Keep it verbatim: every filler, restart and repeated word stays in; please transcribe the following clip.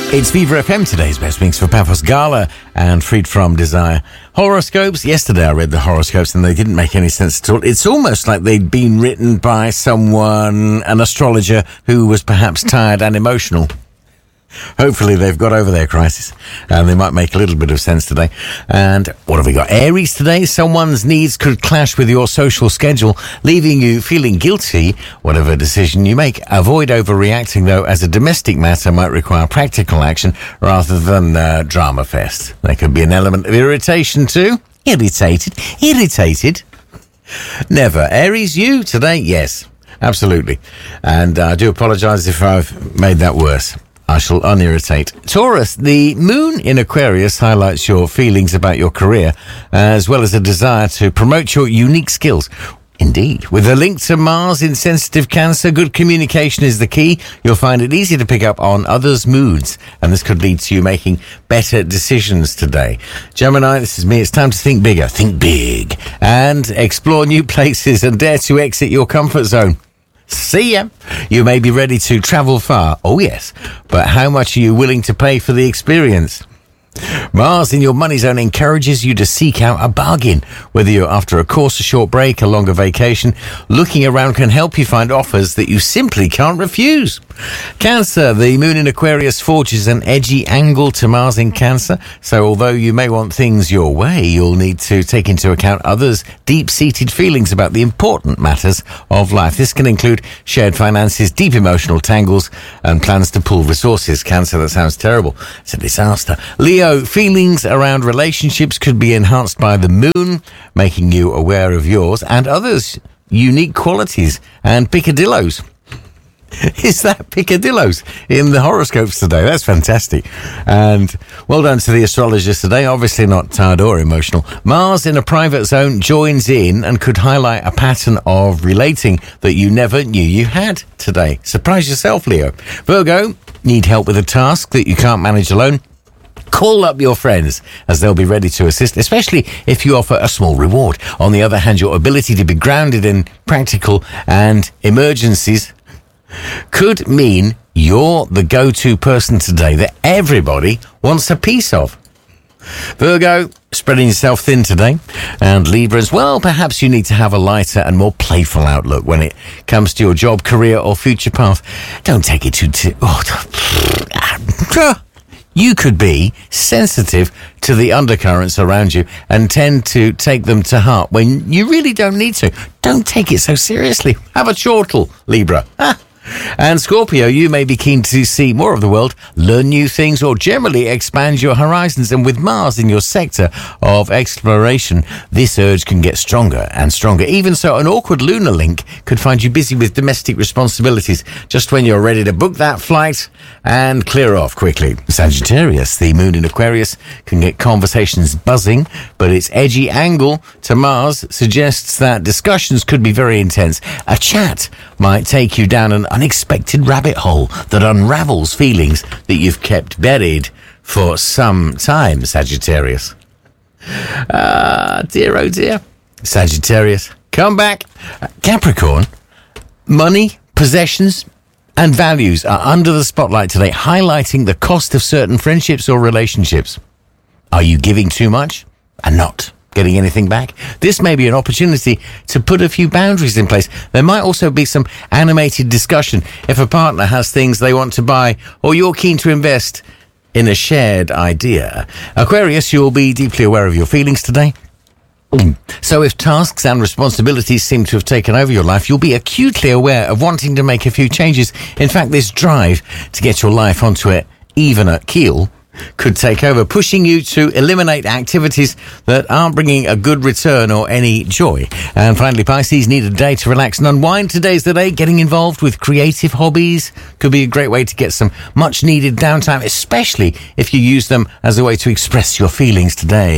It's Viva F M, today's best mix for Paphos Gala and Freed From Desire. Horoscopes. Yesterday I read the horoscopes and they didn't make any sense at all. It's almost like they'd been written by someone, an astrologer, who was perhaps tired and emotional. Hopefully they've got over their crisis and they might make a little bit of sense today. And what have we got? Aries today. Someone's needs could clash with your social schedule, leaving you feeling guilty whatever decision you make. Avoid overreacting, though, as a domestic matter might require practical action rather than uh, drama fest. There could be an element of irritation too. Irritated. Irritated. Never. Aries, you today? Yes, absolutely. And uh, I do apologise if I've made that worse. I shall unirritate. Taurus, the moon in Aquarius highlights your feelings about your career, as well as a desire to promote your unique skills. Indeed. With a link to Mars in sensitive Cancer, good communication is the key. You'll find it easy to pick up on others' moods, and this could lead to you making better decisions today. Gemini, this is me. It's time to think bigger. Think big. And explore new places and dare to exit your comfort zone. See ya. You may be ready to travel far. Oh, yes. But how much are you willing to pay for the experience? Mars in your money zone encourages you to seek out a bargain. Whether you're after a course, a short break, a longer vacation, looking around can help you find offers that you simply can't refuse. Cancer, the moon in Aquarius forges an edgy angle to Mars in Cancer. So although you may want things your way, you'll need to take into account others' deep-seated feelings about the important matters of life. This can include shared finances, deep emotional tangles, and plans to pool resources. Cancer, that sounds terrible. It's a disaster. Leo, feelings around relationships could be enhanced by the moon, making you aware of yours and others' unique qualities and picadillos. Is that picadillos in the horoscopes today? That's fantastic. And well done to the astrologers today. Obviously not tired or emotional. Mars in a private zone joins in and could highlight a pattern of relating that you never knew you had today. Surprise yourself, Leo. Virgo, need help with a task that you can't manage alone? Call up your friends as they'll be ready to assist, especially if you offer a small reward. On the other hand, your ability to be grounded in practical and emergencies could mean you're the go-to person today that everybody wants a piece of. Virgo, spreading yourself thin today. And Libras, well, perhaps you need to have a lighter and more playful outlook when it comes to your job, career or future path. Don't take it too... T- oh, you could be sensitive to the undercurrents around you and tend to take them to heart when you really don't need to. Don't take it so seriously. Have a chortle, Libra. Ah. And Scorpio, you may be keen to see more of the world, learn new things, or generally expand your horizons. And with Mars in your sector of exploration, this urge can get stronger and stronger. Even so, an awkward lunar link could find you busy with domestic responsibilities just when you're ready to book that flight and clear off quickly. Sagittarius, the moon in Aquarius, can get conversations buzzing, but its edgy angle to Mars suggests that discussions could be very intense. A chat might take you down an unexpected rabbit hole that unravels feelings that you've kept buried for some time, Sagittarius. Ah, dear, oh dear. Sagittarius, come back. Capricorn, money, possessions, and values are under the spotlight today, highlighting the cost of certain friendships or relationships. Are you giving too much and not getting anything back? This may be an opportunity to put a few boundaries in place. There might also be some animated discussion if a partner has things they want to buy or you're keen to invest in a shared idea. Aquarius, you'll be deeply aware of your feelings today. So if tasks and responsibilities seem to have taken over your life, you'll be acutely aware of wanting to make a few changes. In fact, this drive to get your life onto an evener keel could take over, pushing you to eliminate activities that aren't bringing a good return or any joy. And finally, Pisces, need a day to relax and unwind. Today's the day. Getting involved with creative hobbies could be a great way to get some much needed downtime, especially if you use them as a way to express your feelings today.